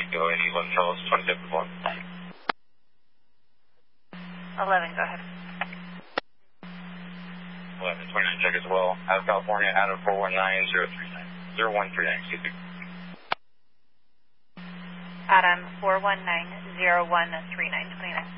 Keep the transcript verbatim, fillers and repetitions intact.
Echo, any eleven Charles, twenty-seven one. eleven, go ahead. eleven, twenty-nine, check as well. Out of California, out of four one nine zero three nine. zero one three nine, excuse me. Adam, four one nine zero one three nine twenty-nine.